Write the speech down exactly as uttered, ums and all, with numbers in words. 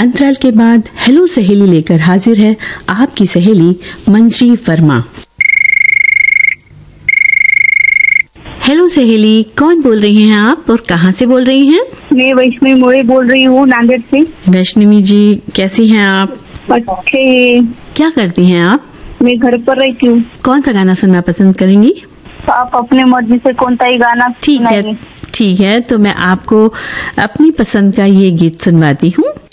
अंतराल के बाद हेलो सहेली लेकर हाजिर है आपकी सहेली मंजरी वर्मा। हेलो सहेली, कौन बोल रही हैं आप और कहां से बोल रही हैं? मैं वैष्णवी मोरे बोल रही हूँ, नांदेड़ से। वैष्णवी जी, कैसी हैं आप? अच्छे। क्या करती हैं आप? मैं घर पर रहती हूँ। कौन सा गाना सुनना पसंद करेंगी? आप अपने मर्जी से कौन सा ही गाना। ठीक है, ठीक है, तो मैं आपको अपनी पसंद का ये गीत सुनवाती हूँ।